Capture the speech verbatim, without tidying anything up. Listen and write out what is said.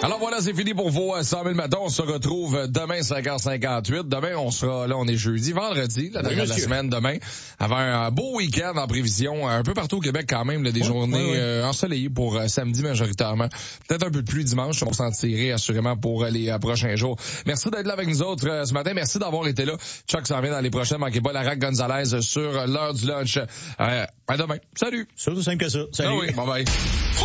Alors voilà, c'est fini pour vos cent mille matins. On se retrouve demain, cinq heures cinquante-huit. Demain, on sera, là, on est jeudi, vendredi, la dernière oui, de la semaine, demain, avant un beau week-end en prévision, un peu partout au Québec quand même, là, des ouais, journées ouais, ouais. Euh, ensoleillées pour euh, samedi majoritairement. Peut-être un peu de pluie dimanche, on s'en tirer assurément pour les euh, prochains jours. Merci d'être là avec nous autres euh, ce matin. Merci d'avoir été là. Chuck s'en vient dans les prochaines. Manquez pas la Rack Gonzalez sur l'heure du lunch. Euh, à demain. Salut. C'est aussi simple que ça. Salut. Ah oui, bye bye.